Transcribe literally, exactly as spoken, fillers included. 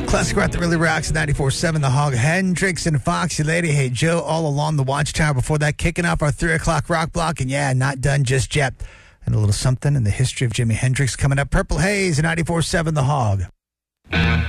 Classic rock that really rocks. ninety-four point seven The Hog. Hendrix and Foxy Lady. Hey, Joe, all along the Watchtower. Before that, kicking off our three o'clock rock block. And yeah, not done just yet. And a little something in the history of Jimi Hendrix coming up. Purple Haze and ninety-four point seven The Hog.